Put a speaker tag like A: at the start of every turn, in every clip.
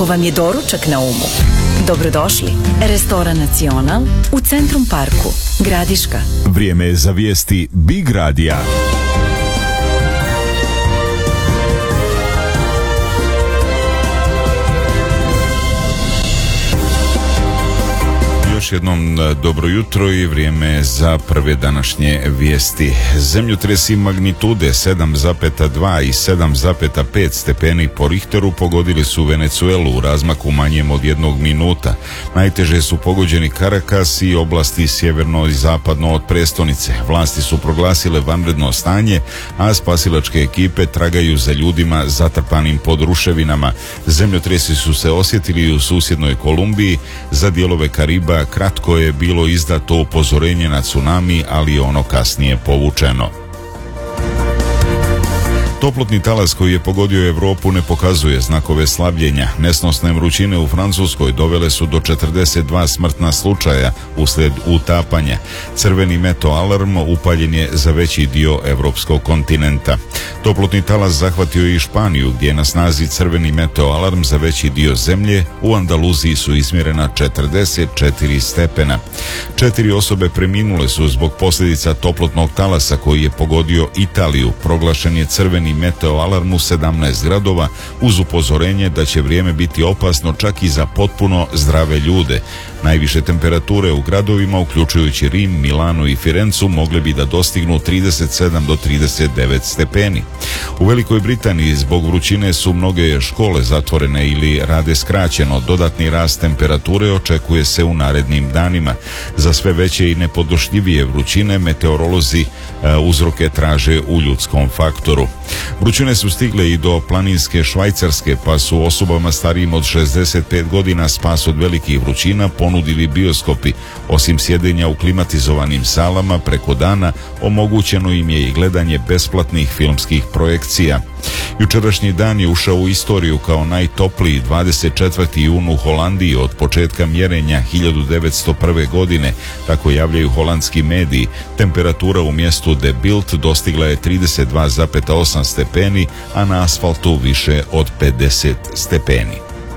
A: Ako vam je doručak na umu, dobrodošli. Restoran Nacional u Centrum Parku, Gradiška.
B: Vrijeme je za vijesti Big Radija. Još jednom dobro jutro i vrijeme za prve današnje vijesti. Zemljotresi magnitude 7,2 i 7,5 stepeni po Richteru pogodili su Venecuelu u razmaku manjem od 1 minuta. Najteže su pogođeni Caracas i oblasti sjeverno i zapadno od prestonice. Vlasti su proglasile vanredno stanje, a spasilačke ekipe tragaju za ljudima zatrpanim pod ruševinama. Zemljotresi su se osjetili u susjednoj Kolumbiji, za dijelove Kariba kratko je bilo izdato upozorenje na tsunami, ali ono kasnije povučeno. Toplotni talas koji je pogodio Europu ne pokazuje znakove slabljenja. Nesnosne vrućine u Francuskoj dovele su do 42 smrtna slučaja uslijed utapanja. Crveni meteoalarm upaljen je za veći dio europskog kontinenta. Toplotni talas zahvatio i Španiju, gdje je na snazi crveni meteoalarm za veći dio zemlje. U Andaluziji su izmjerena 44 stepena. 4 osobe preminule su zbog posljedica toplotnog talasa koji je pogodio Italiju. Proglašen je crveni meteoalarm u 17 gradova uz upozorenje da će vrijeme biti opasno čak i za potpuno zdrave ljude. Najviše temperature u gradovima, uključujući Rim, Milano i Firencu, mogle bi da dostignu 37 do 39 stepeni. U Velikoj Britaniji zbog vrućine su mnoge škole zatvorene ili rade skraćeno. Dodatni rast temperature očekuje se u narednim danima. Za sve veće i nepodnošljivije vrućine meteorolozi uzroke traže u ljudskom faktoru. Vrućine su stigle i do planinske Švajcarske, pa su osobama starijim od 65 godina spas od velikih vrućina ponudili bioskopi. Osim sjedenja u klimatizovanim salama preko dana, omogućeno im je i gledanje besplatnih filmskih projekcija. Jučerašnji dan je ušao u istoriju kao najtopliji 24. jun u Holandiji od početka mjerenja 1901. godine, tako javljaju holandski mediji. Temperatura u mjestu De Bilt dostigla je 32,8 stepeni, a na asfaltu više od 50 stepeni.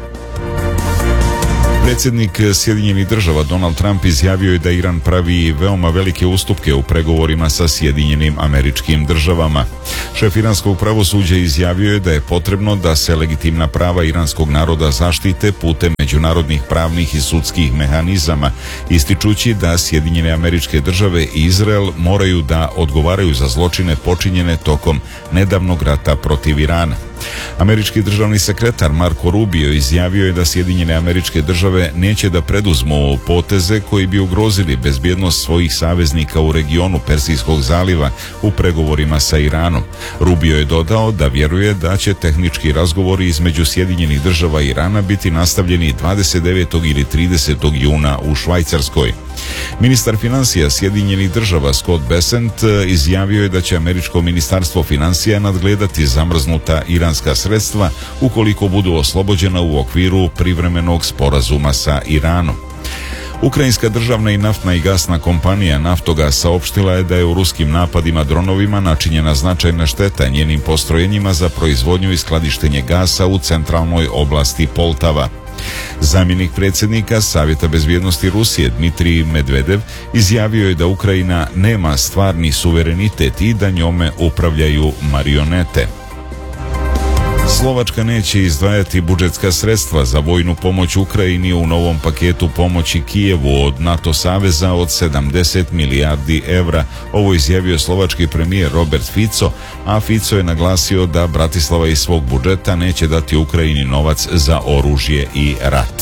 B: Predsjednik Sjedinjenih država Donald Trump izjavio je da Iran pravi veoma velike ustupke u pregovorima sa Sjedinjenim Američkim Državama. Šef iranskog pravosuđa izjavio je da je potrebno da se legitimna prava iranskog naroda zaštite putem međunarodnih pravnih i sudskih mehanizama, ističući da Sjedinjene Američke Države i Izrael moraju da odgovaraju za zločine počinjene tokom nedavnog rata protiv Irana. Američki državni sekretar Marco Rubio izjavio je da Sjedinjene Američke Države neće da preduzmu poteze koji bi ugrozili bezbjednost svojih saveznika u regionu Persijskog zaliva u pregovorima sa Iranom. Rubio je dodao da vjeruje da će tehnički razgovori između Sjedinjenih Država i Irana biti nastavljeni 29. ili 30. juna u Švajcarskoj. Ministar financija Sjedinjenih Država Scott Bessent izjavio je da će američko ministarstvo financija nadgledati zamrznuta iranska sredstva ukoliko budu oslobođena u okviru privremenog sporazuma sa Iranom. Ukrajinska državna i naftna i gasna kompanija Naftogas saopštila je da je u ruskim napadima dronovima načinjena značajna šteta njenim postrojenjima za proizvodnju i skladištenje gasa u centralnoj oblasti Poltava. Zamjenik predsjednika Savjeta bezbjednosti Rusije Dmitrij Medvedev izjavio je da Ukrajina nema stvarni suverenitet i da njome upravljaju marionete. Slovačka neće izdvajati budžetska sredstva za vojnu pomoć Ukrajini u novom paketu pomoći Kijevu od NATO saveza od 70 milijardi evra. Ovo izjavio slovački premijer Robert Fico, a Fico je naglasio da Bratislava iz svog budžeta neće dati Ukrajini novac za oružje i rat.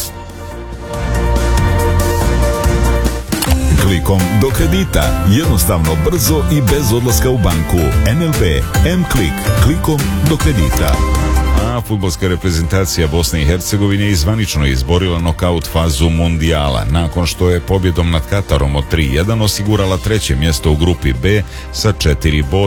C: Klikom do kredita. Jednostavno, brzo i bez odlaska u banku. NLB M-Klik. Klikom do kredita.
B: A fudbalska reprezentacija Bosne i Hercegovine zvanično izborila nokaut fazu mundijala nakon što je pobjedom nad Katarom od 3-1 osigurala treće mjesto u grupi B sa 4 boda.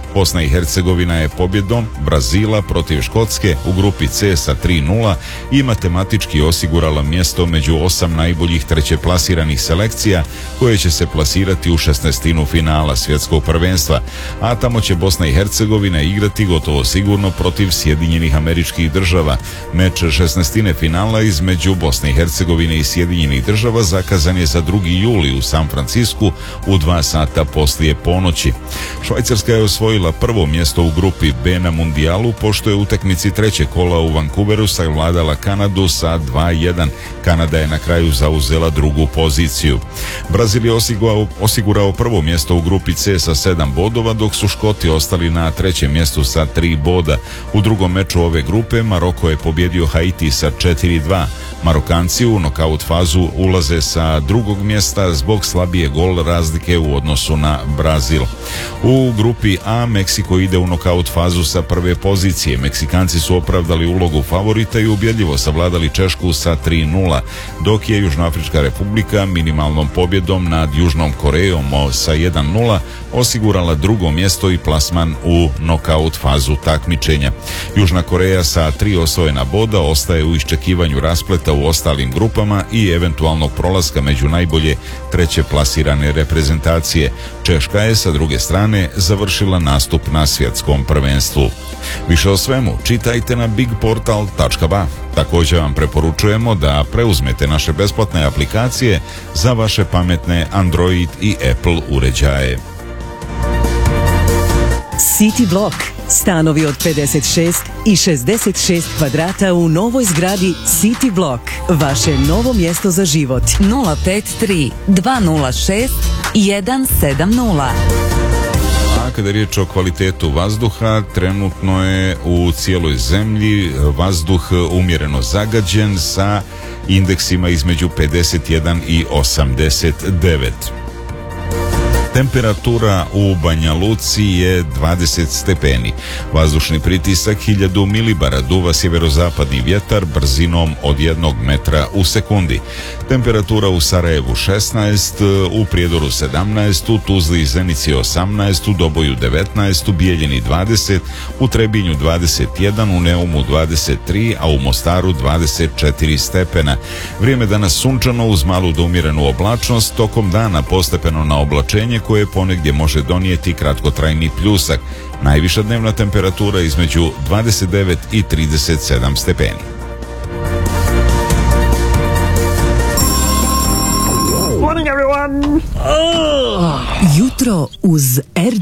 B: Bosna i Hercegovina je pobjedom Brazila protiv Škotske u grupi C sa 3:0 i matematički osigurala mjesto među 8 najboljih trećeplasiranih selekcija koje će se plasirati u 16. finala svjetskog prvenstva, a tamo će Bosna i Hercegovina igrati gotovo sigurno protiv Sjedinjenih Američkih Država. Meč 16. finala između Bosne i Hercegovine i Sjedinjenih Država zakazan je za 2. juli u San Francisku u 2 sata poslije ponoći. Švajcarska je osvojila prvo mjesto u grupi B na mundijalu, pošto je u utakmici trećeg kola u Vancouveru savladala Kanadu sa 2:1. Kanada je na kraju zauzela drugu poziciju. Brazil je osigurao prvo mjesto u grupi C sa 7 bodova, dok su Škoti ostali na trećem mjestu sa 3 boda. U drugom meču ove grupe Maroko je pobjedio Haiti sa 4:2. Marokanci u nokaut fazu ulaze sa drugog mjesta zbog slabije gol razlike u odnosu na Brazil. U grupi A Meksiko ide u nokaut fazu sa prve pozicije. Meksikanci su opravdali ulogu favorita i ubjedljivo savladali Češku sa 3:0, dok je Južnoafrička Republika minimalnom pobjedom nad Južnom Korejom sa 1:0 osigurala drugo mjesto i plasman u nokaut fazu takmičenja. Južna Koreja sa 3 osvojena boda ostaje u iščekivanju raspleta u ostalim grupama i eventualnog prolaska među najbolje treće plasirane reprezentacije. Češka je sa druge strane završila nastup na svjetskom prvenstvu. Više o svemu čitajte na bigportal.ba. Također vam preporučujemo da preuzmete naše besplatne aplikacije za vaše pametne Android i Apple uređaje.
D: City Block. Stanovi od 56 i 66 kvadrata u novoj zgradi City Block. Vaše novo mjesto za život.
E: 053 206 170.
B: A kada je riječ o kvalitetu vazduha, trenutno je u cijeloj zemlji vazduh umjereno zagađen sa indeksima između 51 i 89. Temperatura u Banja Luci je 20 stepeni. Vazdušni pritisak 1000 milibara, duva sjeverozapadni vjetar brzinom od 1 metra u sekundi. Temperatura u Sarajevu 16, u Prijedoru 17, u Tuzli i Zenici 18, u Doboju 19, u Bijeljini 20, u Trebinju 21, u Neumu 23, a u Mostaru 24 stepena. Vrijeme danas sunčano uz malu do umjerenu oblačnost, tokom dana postepeno na oblačenje koje ponegdje može donijeti kratkotrajni pljusak. Najviša dnevna temperatura između 29 i 37 stepeni.
D: Jutro uz